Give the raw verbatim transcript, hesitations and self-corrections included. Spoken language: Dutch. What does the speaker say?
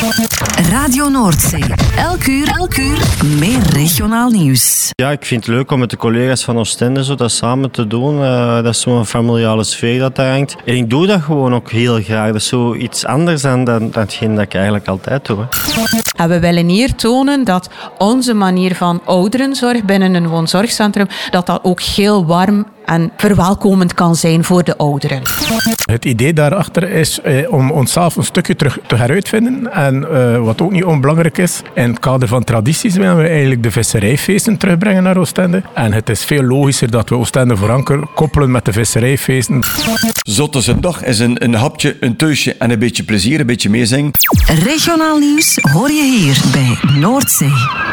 Radio Noordzee. Elk uur, elk uur meer regionaal nieuws. Ja, ik vind het leuk om met de collega's van Oostende zo dat samen te doen. Uh, dat is zo'n familiale sfeer dat daar hangt. En ik doe dat gewoon ook heel graag. Dat is zoiets anders dan, dan, dan hetgeen dat ik eigenlijk altijd doe. En we willen hier tonen dat onze manier van ouderenzorg binnen een woonzorgcentrum, dat dat ook heel warm en verwelkomend kan zijn voor de ouderen. Het idee daarachter is eh, om onszelf een stukje terug te heruitvinden. En uh, wat ook niet onbelangrijk is, in het kader van tradities willen we eigenlijk de visserijfeesten terugbrengen naar Oostende. En het is veel logischer dat we Oostende voor anker koppelen met de visserijfeesten. Zo tussen dag is een, een hapje, een teusje en een beetje plezier, een beetje meezingen. Regionaal nieuws hoor je hier bij Noordzee.